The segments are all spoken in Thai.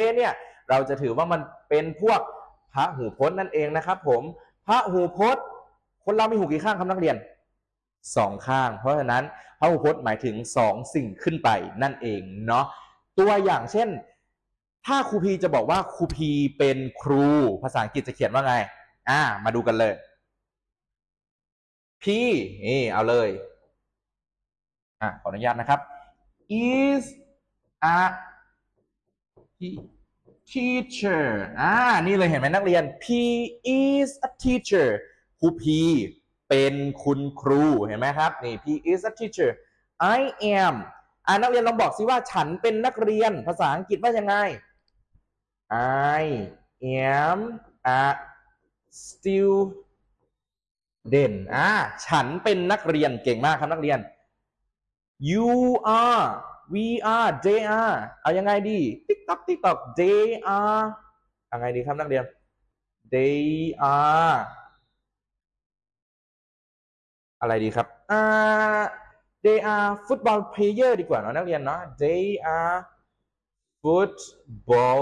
เนี่ยเราจะถือว่ามันเป็นพวกพหูพจน์นั่นเองนะครับผมพหูพจน์คนเรามีหูกี่ข้างครับนักเรียน2ข้างเพราะฉะนั้นพหูพจน์หมายถึง2สิ่งขึ้นไปนั่นเองเนาะตัวอย่างเช่นถ้าครูพีจะบอกว่าครูพีเป็นครูภาษาอังกฤษจะเขียนว่าไงมาดูกันเลยพี่นี่เอาเลยขออนุญาตนะครับ is a teacher นี่เลยเห็นไหมนักเรียน P is a teacher ครู P เป็นคุณครูเห็นไหมครับนี่ P is a teacher I am นักเรียนลองบอกสิว่าฉันเป็นนักเรียนภาษาอังกฤษว่ายังไง I am a student ฉันเป็นนักเรียนเก่งมากครับนักเรียน you are we are they are เอายังไงดี TikTok they are ยังไงดีครับนักเรียน they are อะไรดีครับthey are football player ดีกว่าเนาะนักเรียนเนาะ they are football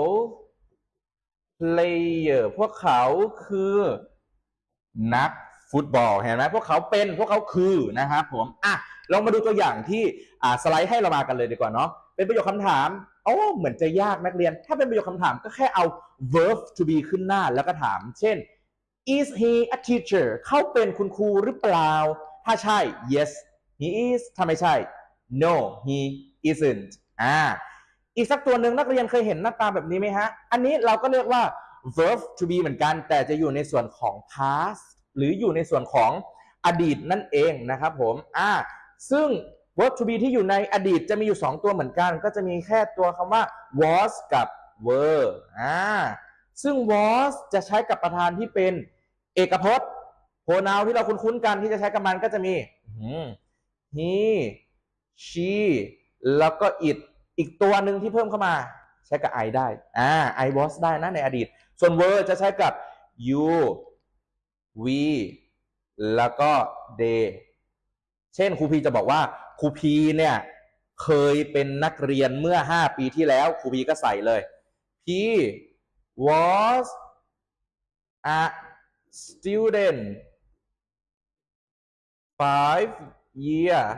player พวกเขาคือนักฟุตบอลเห็นไหมพวกเขาคือนะครับผมลองมาดูตัวอย่างที่สไลด์ให้เรามากันเลยดีกว่าเนาะเป็นประโยคคำถามเหมือนจะยากนักเรียนถ้าเป็นประโยคคำถามก็แค่เอา verb to be ขึ้นหน้าแล้วก็ถามเช่น is he a teacher เขาเป็นคุณครูหรือเปล่าถ้าใช่ yes he is ถ้าไม่ใช่ no he isn't อีกสักตัวหนึ่งนักเรียนเคยเห็นหน้าตาแบบนี้ไหมฮะอันนี้เราก็เรียกว่า verb to be เหมือนกันแต่จะอยู่ในส่วนของ past หรืออยู่ในส่วนของอดีตนั่นเองนะครับผมซึ่ง verb to be ที่อยู่ในอดีตจะมีอยู่2ตัวเหมือนกันก็จะมีแค่ตัวคำว่า was กับ were ซึ่ง was จะใช้กับประธานที่เป็นเอกพจน์ pronoun ที่เราคุ้นๆกันที่จะใช้กับมันก็จะมี he she แล้วก็ it อีกตัวหนึ่งที่เพิ่มเข้ามาใช้กับ I ได้I was ได้นะในอดีตส่วน were จะใช้กับ you we แล้วก็ they เช่นครูพีจะบอกว่าครูพีเนี่ยเคยเป็นนักเรียนเมื่อ5 ปีที่แล้วครูพีก็ใส่เลย He was a student 5 years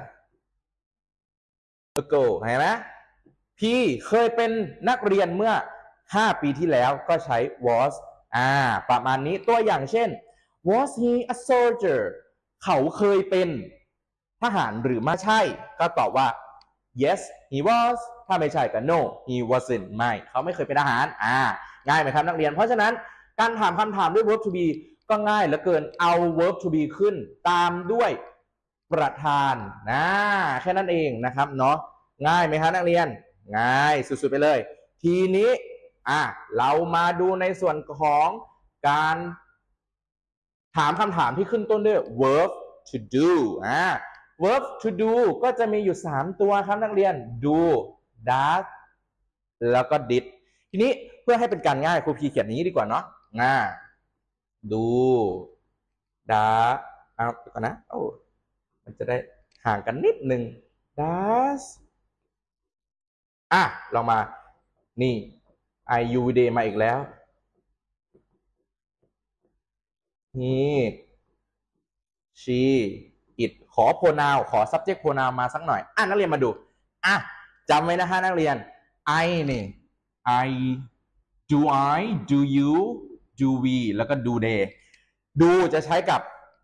ago เห็นไหมพี่เคยเป็นนักเรียนเมื่อ5 ปีที่แล้วก็ใช้ was ประมาณนี้ตัวอย่างเช่น was he a soldier เขาเคยเป็นทหารหรือไม่ใช่ก็ตอบว่า yes he was ถ้าไม่ใช่ก็ no he wasn't ไม่เขาไม่เคยเป็นทหารง่ายไหมครับนักเรียนเพราะฉะนั้นการถามคำถามด้วย verb to be ก็ง่ายเหลือเกินเอา verb to be ขึ้นตามด้วยประธานแค่นั้นเองนะครับเนาะง่ายไหมครับนักเรียนง่ายสุดๆไปเลยทีนี้เรามาดูในส่วนของการถามคำถามที่ขึ้นต้นด้วย verb to do verb to do ก็จะมีอยู่3ตัวครับนักเรียน do does แล้วก็ did ทีนี้เพื่อให้เป็นการง่ายครูพีเขียนอย่างนี้ดีกว่าเนาะdo doesก่อนนะมันจะได้ห่างกันนิดนึง does ลองมานี่ I U day มาอีกแล้วนี่ she it ขอ pronoun ขอ subject pronoun มาสักหน่อยนักเรียนมาดูจำไว้นะฮะนักเรียน I นี่ I do I do you do we แล้วก็ do they do จะใช้กับ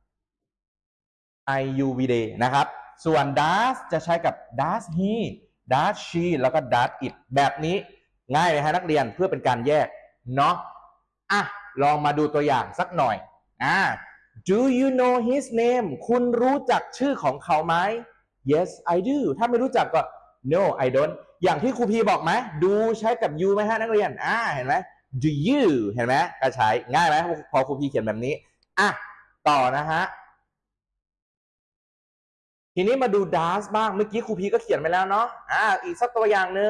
I U V day นะครับส่วน does จะใช้กับ does he does she แล้วก็ does it แบบนี้ง่ายเลยฮะนักเรียนเพื่อเป็นการแยกเนาะลองมาดูตัวอย่างสักหน่อยDo you know his name คุณรู้จักชื่อของเขาไหม Yes I do ถ้าไม่รู้จักก็ No I don't อย่างที่ครูพีบอกไหม Do ใช้กับ you ไหมฮะนักเรียนเห็นไหม Do you เห็นไหมก็ใช้ง่ายไหมพอครูพีเขียนแบบนี้ต่อนะฮะทีนี้มาดู does บ้างเมื่อกี้ครูพีก็เขียนไปแล้วเนาะอีกสักตัวอย่างหนึ่ง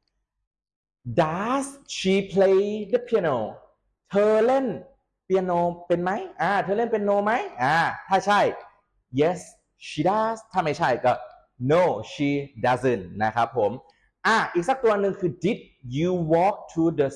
Does she play the piano เธอเล่นเปียโนเป็นไหมเธอเล่นเปียโนไหมถ้าใช่ yes she does ถ้าไม่ใช่ก็ no she doesn't นะครับผมอีกสักตัวหนึ่งคือ did you walk to the